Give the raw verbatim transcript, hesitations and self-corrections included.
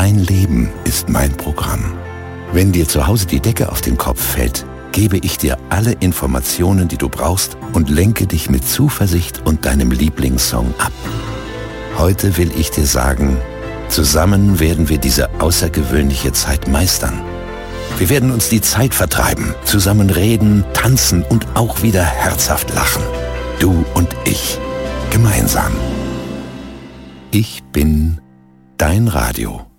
Dein Leben ist mein Programm. Wenn dir zu Hause die Decke auf den Kopf fällt, gebe ich dir alle Informationen, die du brauchst und lenke dich mit Zuversicht und deinem Lieblingssong ab. Heute will ich dir sagen, zusammen werden wir diese außergewöhnliche Zeit meistern. Wir werden uns die Zeit vertreiben, zusammen reden, tanzen und auch wieder herzhaft lachen. Du und ich, gemeinsam. Ich bin dein Radio.